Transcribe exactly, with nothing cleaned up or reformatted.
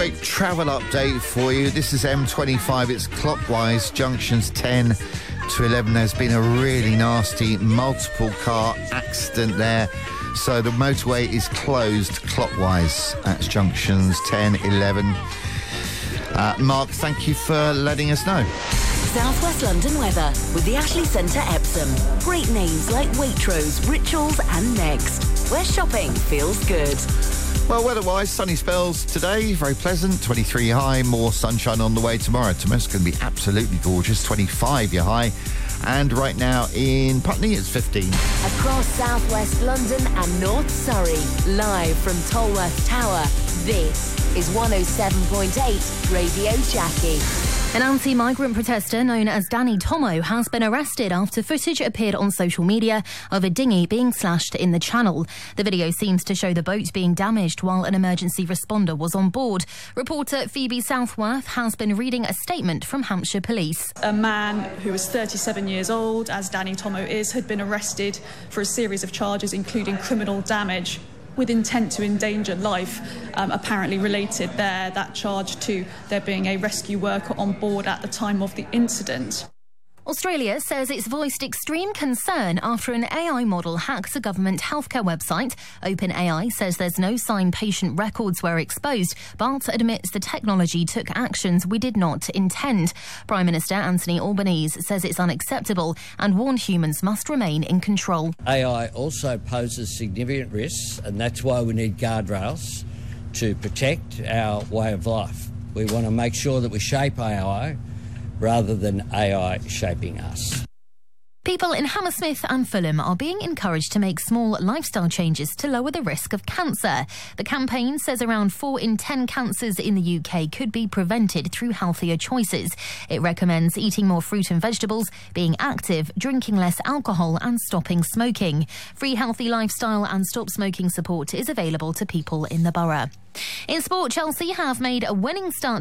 quick travel update for you. This is M twenty-five. It's clockwise, junctions ten to eleven. There's been a really nasty multiple car accident there. So the motorway is closed clockwise. That's junctions ten, eleven. Uh, Mark, thank you for letting us know. South West London weather with the Ashley Centre Epsom. Great names like Waitrose, Rituals and Next, where shopping feels good. Well, weather-wise, sunny spells today, very pleasant, twenty-three high, more sunshine on the way tomorrow. Tomorrow's going to be absolutely gorgeous, twenty-five your high. And right now in Putney, it's fifteen. Across South West London and North Surrey, live from Tolworth Tower, this is one oh seven point eight Radio Jackie. An anti-migrant protester known as Danny Tomo has been arrested after footage appeared on social media of a dinghy being slashed in the channel. The video seems to show the boat being damaged while an emergency responder was on board. Reporter Phoebe Southworth has been reading a statement from Hampshire Police. A man who was thirty-seven years old, as Danny Tomo is, had been arrested for a series of charges, including criminal damage with intent to endanger life, um, apparently related there, that charge to there being a rescue worker on board at the time of the incident. Australia says it's voiced extreme concern after an A I model hacked a government healthcare website. OpenAI says there's no sign patient records were exposed, but admits the technology took actions we did not intend. Prime Minister Anthony Albanese says it's unacceptable and warned humans must remain in control. A I also poses significant risks, and that's why we need guardrails to protect our way of life. We want to make sure that we shape A I rather than A I shaping us. People in Hammersmith and Fulham are being encouraged to make small lifestyle changes to lower the risk of cancer. The campaign says around four in ten cancers in the U K could be prevented through healthier choices. It recommends eating more fruit and vegetables, being active, drinking less alcohol and stopping smoking. Free healthy lifestyle and stop smoking support is available to people in the borough. In sport, Chelsea have made a winning start